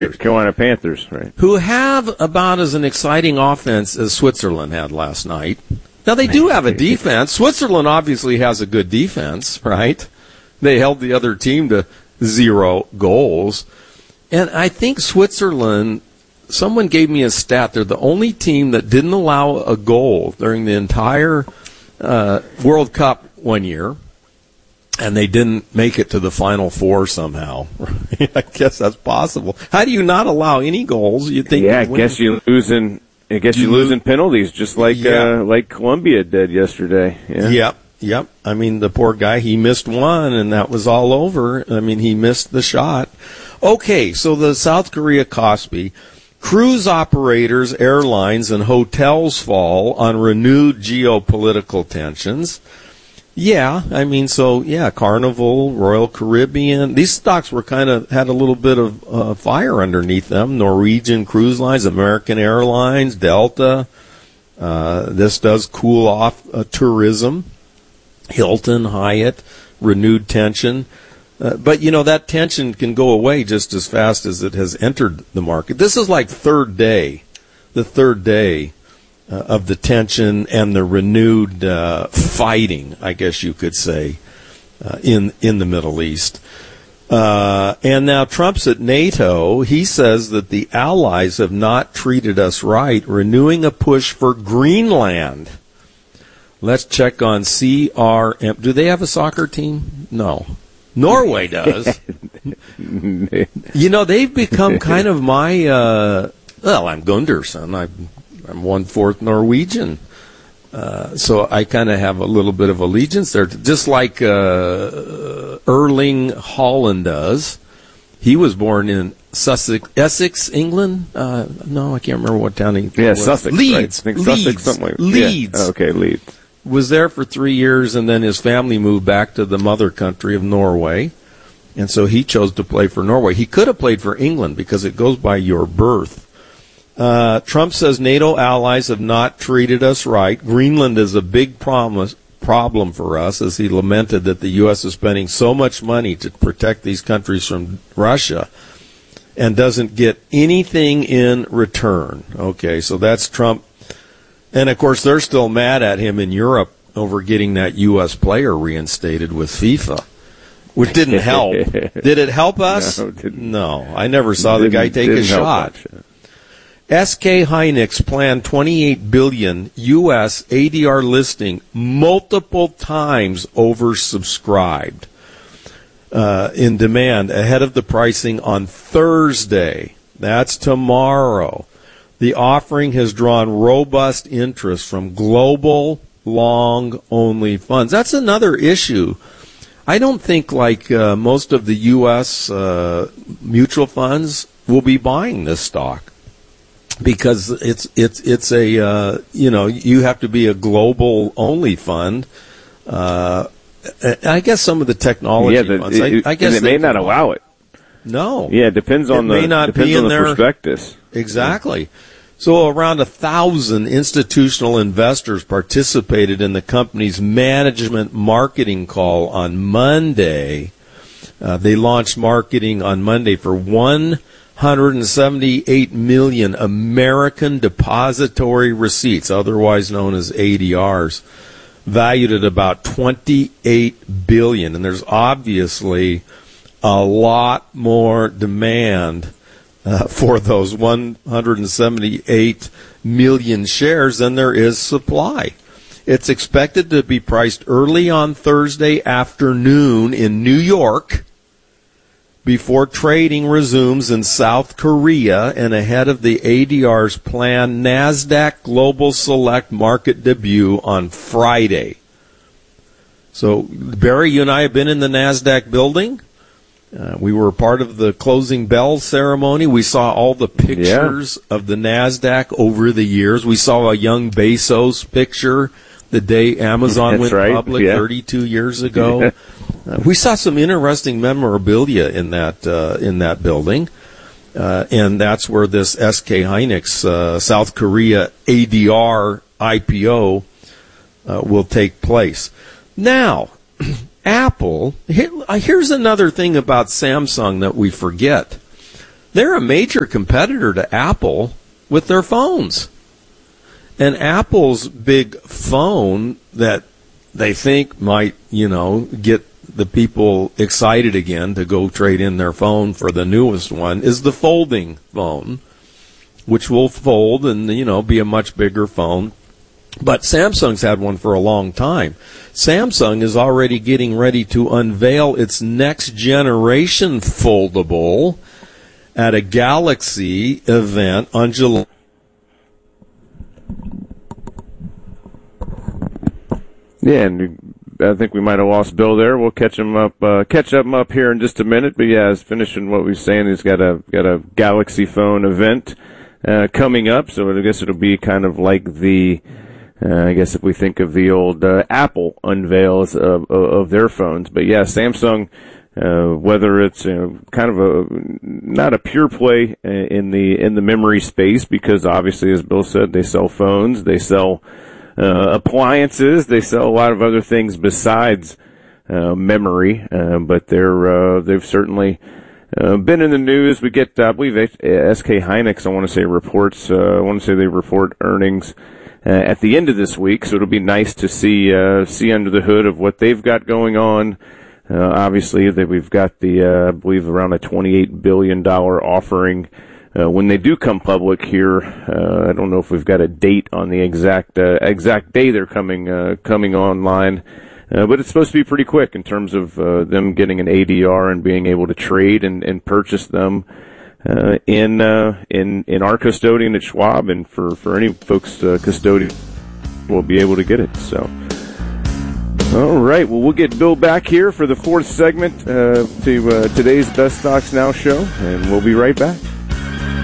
Carolina Panthers, right? Who have about as an exciting offense as Switzerland had last night. Now, they do have a defense. Switzerland obviously has a good defense, right? They held the other team to 0 goals. And I think Switzerland, someone gave me a stat. They're the only team that didn't allow a goal during the entire World Cup one year. And they didn't make it to the Final Four somehow. I guess that's possible. How do you not allow any goals? You think? Yeah, I guess you lose in penalties, just like Colombia did yesterday. Yeah. Yep. I mean, the poor guy, he missed one, and that was all over. I mean, he missed the shot. Okay, so the South Korea Kospi. Cruise operators, airlines, and hotels fall on renewed geopolitical tensions. Yeah, I mean, Carnival, Royal Caribbean, these stocks were had a little bit of fire underneath them. Norwegian Cruise Lines, American Airlines, Delta. This does cool off tourism. Hilton, Hyatt, renewed tension. But, that tension can go away just as fast as it has entered the market. This is like the third day of the tension and the renewed fighting, I guess you could say, in the Middle East. And now Trump's at NATO. He says that the allies have not treated us right, renewing a push for Greenland. Let's check on CRM. Do they have a soccer team? No. Norway does. They've become kind of my, I'm Gunderson. I'm 1/4 Norwegian. So I kind of have a little bit of allegiance there, just like Erling Haaland does. He was born in Essex, England. No, I can't remember what town he was. Yeah, Sussex. Leeds. Right? Leeds. Sussex, something like Leeds. Yeah. Okay, Leeds. Was there for 3 years, and then his family moved back to the mother country of Norway. And so he chose to play for Norway. He could have played for England because it goes by your birth. Trump says NATO allies have not treated us right. Greenland is a big problem for us, as he lamented that the U.S. is spending so much money to protect these countries from Russia and doesn't get anything in return. Okay, so that's Trump. And, of course, they're still mad at him in Europe over getting that U.S. player reinstated with FIFA, which didn't help. Did it help us? No, I never saw the guy take a shot. SK Hynix planned $28 billion U.S. ADR listing multiple times oversubscribed in demand ahead of the pricing on Thursday. That's tomorrow. The offering has drawn robust interest from global long-only funds. That's another issue. I don't think, like most of the U.S. Mutual funds, will be buying this stock because it's a you have to be a global-only fund. I guess some of the technology funds. I guess they may not allow it. No. Yeah, it depends on the prospectus. Exactly. So around 1,000 institutional investors participated in the company's management marketing call on Monday. They launched marketing on Monday for 178 million American depository receipts, otherwise known as ADRs, valued at about $28 billion. And there's obviously a lot more demand for those 178 million shares than there is supply. It's expected to be priced early on Thursday afternoon in New York before trading resumes in South Korea and ahead of the ADR's planned NASDAQ Global Select market debut on Friday. So, Barry, you and I have been in the NASDAQ building. We were part of the closing bell ceremony. We saw all the pictures of the NASDAQ over the years. We saw a young Bezos picture the day Amazon went public 32 years ago. We saw some interesting memorabilia in that building. And that's where this SK Hynix South Korea ADR IPO will take place. Now, Apple, here's another thing about Samsung that we forget. they're a major competitor to Apple with their phones. And Apple's big phone that they think might, get the people excited again to go trade in their phone for the newest one is the folding phone, which will fold and, be a much bigger phone. But Samsung's had one for a long time. Samsung is already getting ready to unveil its next generation foldable at a Galaxy event on July. Yeah, and I think we might have lost Bill there. We'll catch him up here in just a minute. But yeah, he's finishing what we're saying. He's got a Galaxy phone event coming up, so I guess it'll be kind of like the. I guess if we think of the old Apple unveils of their phones, but yeah, Samsung, whether it's kind of not a pure play in the memory space, because obviously, as Bill said, they sell phones, they sell appliances, they sell a lot of other things besides memory, but they've certainly been in the news. We get, I believe, SK Hynix. I want to say reports. I want to say they report earnings at the end of this week, so it'll be nice to see under the hood of what they've got going on. Obviously, we've got I believe around a $28 billion offering when they do come public here. I don't know if we've got a date on the exact day they're coming online, but it's supposed to be pretty quick in terms of them getting an ADR and being able to trade and purchase them in our custodian at Schwab, and for any folks custodian will be able to get it. So, all right, well, we'll get Bill back here for the fourth segment to today's Best Stocks Now show, and we'll be right back.